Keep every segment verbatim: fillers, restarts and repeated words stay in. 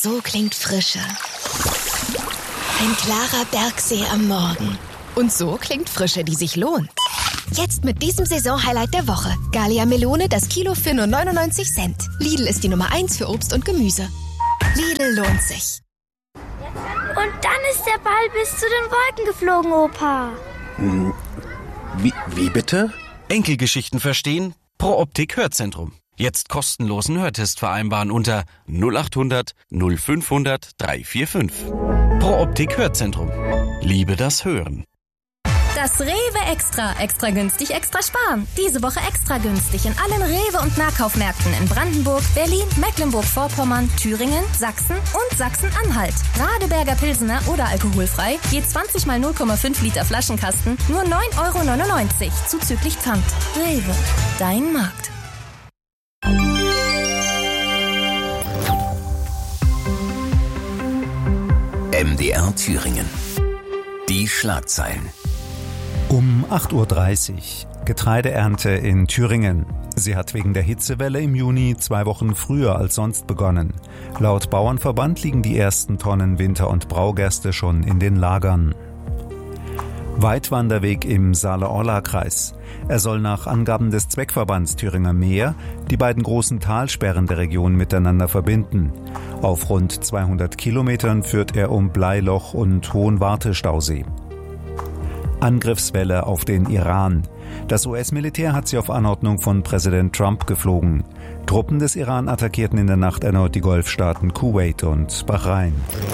So klingt Frische. Ein klarer Bergsee am Morgen. Und so klingt Frische, die sich lohnt. Jetzt mit diesem Saisonhighlight der Woche. Gallia Melone, das Kilo für nur neunundneunzig Cent. Lidl ist die Nummer eins für Obst und Gemüse. Lidl lohnt sich. Und dann ist der Ball bis zu den Wolken geflogen, Opa. Hm, wie, wie bitte? Enkelgeschichten verstehen? Pro Optik Hörzentrum. Jetzt kostenlosen Hörtest vereinbaren unter null acht hundert null fünfhundert dreihundertfünfundvierzig. Pro Optik Hörzentrum. Liebe das Hören. Das Rewe Extra. Extra günstig, extra sparen. Diese Woche extra günstig in allen Rewe- und Nahkaufmärkten in Brandenburg, Berlin, Mecklenburg-Vorpommern, Thüringen, Sachsen und Sachsen-Anhalt. Radeberger Pilsener oder alkoholfrei, je zwanzig mal null Komma fünf Liter Flaschenkasten, nur neun Euro neunundneunzig, zuzüglich Pfand. Rewe, dein Markt. M D R Thüringen. Die Schlagzeilen. Um acht Uhr dreißig. Getreideernte in Thüringen. Sie hat wegen der Hitzewelle im Juni zwei Wochen früher als sonst begonnen. Laut Bauernverband liegen die ersten Tonnen Winter- und Braugerste schon in den Lagern. Weitwanderweg im Saale-Orla-Kreis. Er soll nach Angaben des Zweckverbands Thüringer Meer die beiden großen Talsperren der Region miteinander verbinden. Auf rund zweihundert Kilometern führt er um Bleiloch und Hohenwarte-Stausee. Angriffswelle auf den Iran. Das U S-Militär hat sie auf Anordnung von Präsident Trump geflogen. Truppen des Iran attackierten in der Nacht erneut die Golfstaaten Kuwait und Bahrain.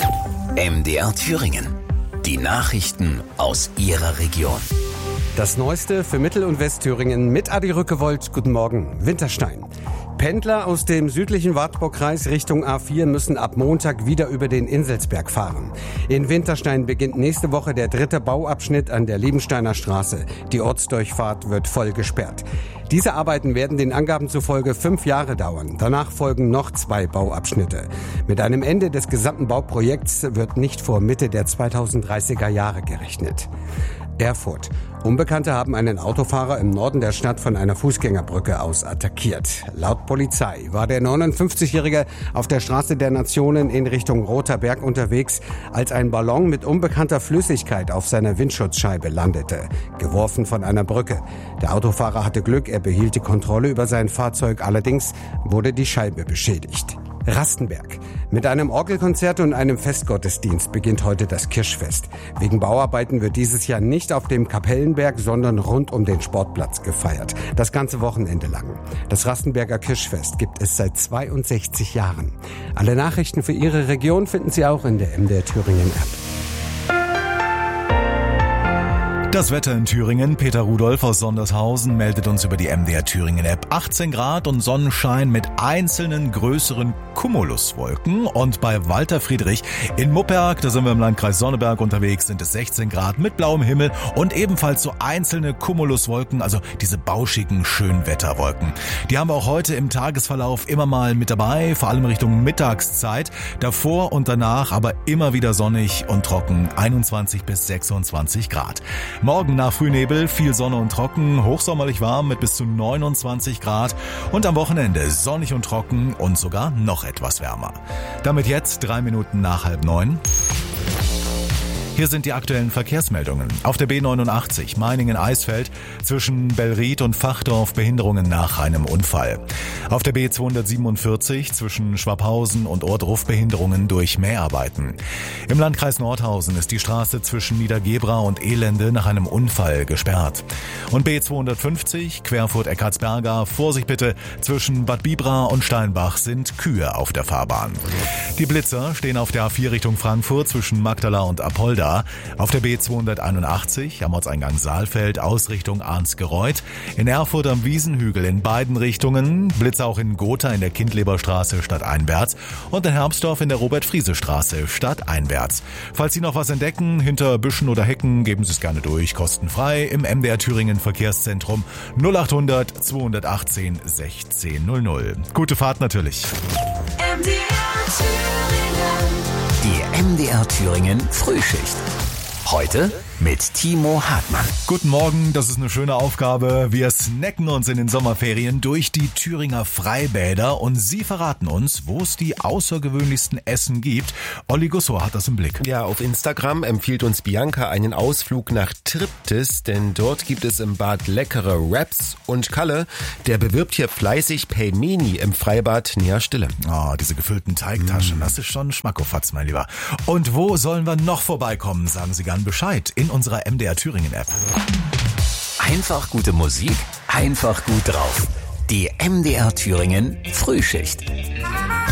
M D R Thüringen. Die Nachrichten aus Ihrer Region. Das Neueste für Mittel- und Westthüringen mit Adi Rückewold. Guten Morgen. Winterstein. Pendler aus dem südlichen Wartburgkreis Richtung A vier müssen ab Montag wieder über den Inselsberg fahren. In Winterstein beginnt nächste Woche der dritte Bauabschnitt an der Liebensteiner Straße. Die Ortsdurchfahrt wird voll gesperrt. Diese Arbeiten werden den Angaben zufolge fünf Jahre dauern. Danach folgen noch zwei Bauabschnitte. Mit einem Ende des gesamten Bauprojekts wird nicht vor Mitte der zweitausenddreißiger Jahre gerechnet. Erfurt. Unbekannte haben einen Autofahrer im Norden der Stadt von einer Fußgängerbrücke aus attackiert. Laut Polizei war der neunundfünfzigjährige auf der Straße der Nationen in Richtung Roter Berg unterwegs, als ein Ballon mit unbekannter Flüssigkeit auf seiner Windschutzscheibe landete, geworfen von einer Brücke. Der Autofahrer hatte Glück, er behielt die Kontrolle über sein Fahrzeug, allerdings wurde die Scheibe beschädigt. Rastenberg. Mit einem Orgelkonzert und einem Festgottesdienst beginnt heute das Kirschfest. Wegen Bauarbeiten wird dieses Jahr nicht auf dem Kapellenberg, sondern rund um den Sportplatz gefeiert. Das ganze Wochenende lang. Das Rastenberger Kirschfest gibt es seit zweiundsechzig Jahren. Alle Nachrichten für Ihre Region finden Sie auch in der M D R Thüringen App. Das Wetter in Thüringen. Peter Rudolph aus Sondershausen meldet uns über die M D R Thüringen App. achtzehn Grad und Sonnenschein mit einzelnen größeren Cumuluswolken. Und bei Walter Friedrich in Mupperg, da sind wir im Landkreis Sonneberg unterwegs, sind es sechzehn Grad mit blauem Himmel und ebenfalls so einzelne Cumuluswolken, also diese bauschigen Schönwetterwolken. Die haben wir auch heute im Tagesverlauf immer mal mit dabei, vor allem Richtung Mittagszeit. Davor und danach aber immer wieder sonnig und trocken, einundzwanzig bis sechsundzwanzig Grad. Morgen nach Frühnebel viel Sonne und trocken, hochsommerlich warm mit bis zu neunundzwanzig Grad und am Wochenende sonnig und trocken und sogar noch etwas wärmer. Damit jetzt drei Minuten nach halb neun. Hier sind die aktuellen Verkehrsmeldungen. Auf der B neunundachtzig Meiningen-Eisfeld zwischen Bellried und Fachdorf Behinderungen nach einem Unfall. Auf der B zweihundertsiebenundvierzig zwischen Schwabhausen und Ohrdruf Behinderungen durch Mäharbeiten. Im Landkreis Nordhausen ist die Straße zwischen Niedergebra und Elende nach einem Unfall gesperrt. Und B zweihundertfünfzig Querfurt-Eckartsberger, Vorsicht bitte, zwischen Bad Bibra und Steinbach sind Kühe auf der Fahrbahn. Die Blitzer stehen auf der A vier Richtung Frankfurt zwischen Magdala und Apolda. Auf der B zweihunderteinundachtzig am Ortseingang Saalfeld Ausrichtung Arnsgereuth. In Erfurt am Wiesenhügel in beiden Richtungen. Blitzer auch in Gotha in der Kindleberstraße stadteinwärts. Und in Herbstdorf in der Robert-Friese-Straße stadteinwärts. Falls Sie noch was entdecken, hinter Büschen oder Hecken, geben Sie es gerne durch, kostenfrei im M D R Thüringen Verkehrszentrum null achthundert zweihundertachtzehn sechzehn null null. Gute Fahrt natürlich. M D R Thüringen. Die M D R Thüringen Frühschicht. Heute mit Timo Hartmann. Guten Morgen, das ist eine schöne Aufgabe. Wir snacken uns in den Sommerferien durch die Thüringer Freibäder und Sie verraten uns, wo es die außergewöhnlichsten Essen gibt. Olli Gusso hat das im Blick. Ja, auf Instagram empfiehlt uns Bianca einen Ausflug nach Triptis, denn dort gibt es im Bad leckere Wraps und Kalle, der bewirbt hier fleißig Pelmeni im Freibad Neastille. Oh, diese gefüllten Teigtaschen, mm. das ist schon Schmackofatz, mein Lieber. Und wo sollen wir noch vorbeikommen? Sagen Sie gern Bescheid in unserer M D R Thüringen App. Einfach gute Musik, einfach gut drauf. Die M D R Thüringen Frühschicht.